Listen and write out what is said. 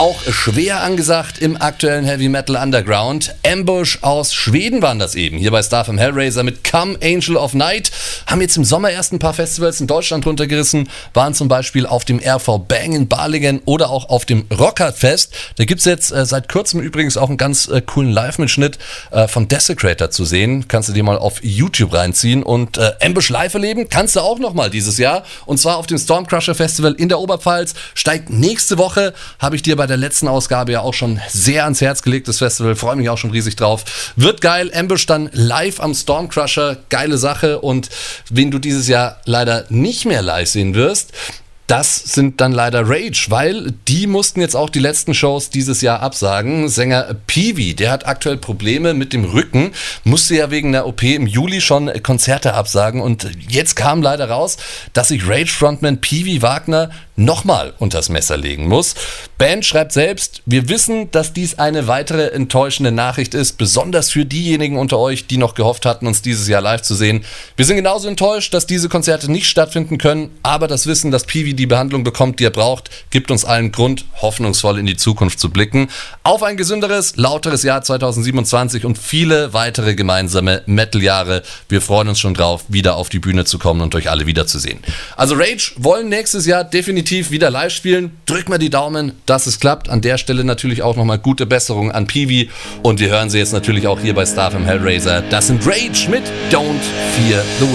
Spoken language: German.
auch schwer angesagt im aktuellen Heavy Metal Underground. Ambush aus Schweden waren das eben, hier bei Starfm Hellraiser mit Come Angel of Night. Haben jetzt im Sommer erst ein paar Festivals in Deutschland runtergerissen, waren zum Beispiel auf dem RV Bang in Balingen oder auch auf dem Rockerfest. Da gibt es jetzt seit kurzem übrigens auch einen ganz coolen Live-Mitschnitt von Desecrator zu sehen. Kannst du dir mal auf YouTube reinziehen. Und Ambush live erleben kannst du auch nochmal dieses Jahr. Und zwar auf dem Stormcrusher Festival in der Oberpfalz. Steigt nächste Woche, habe ich dir bei der letzten Ausgabe ja auch schon sehr ans Herz gelegt, das Festival. Freue mich auch schon riesig drauf. Wird geil. Ambush dann live am Stormcrusher. Geile Sache. Und wen du dieses Jahr leider nicht mehr live sehen wirst, das sind dann leider Rage, weil die mussten jetzt auch die letzten Shows dieses Jahr absagen. Sänger Peewee, der hat aktuell Probleme mit dem Rücken, musste ja wegen der OP im Juli schon Konzerte absagen und jetzt kam leider raus, dass sich Rage-Frontman Peewee Wagner nochmal unters Messer legen muss. Band schreibt selbst, wir wissen, dass dies eine weitere enttäuschende Nachricht ist, besonders für diejenigen unter euch, die noch gehofft hatten, uns dieses Jahr live zu sehen. Wir sind genauso enttäuscht, dass diese Konzerte nicht stattfinden können, aber das Wissen, dass Peewee die Behandlung bekommt, die er braucht, gibt uns allen Grund, hoffnungsvoll in die Zukunft zu blicken. Auf ein gesünderes, lauteres Jahr 2027 und viele weitere gemeinsame Metal-Jahre. Wir freuen uns schon drauf, wieder auf die Bühne zu kommen und euch alle wiederzusehen. Also Rage wollen nächstes Jahr definitiv wieder live spielen. Drückt mal die Daumen, dass es klappt. An der Stelle natürlich auch nochmal gute Besserung an Peewee. Und wir hören sie jetzt natürlich auch hier bei Starfm Hellraiser. Das sind Rage mit Don't Fear the Wind.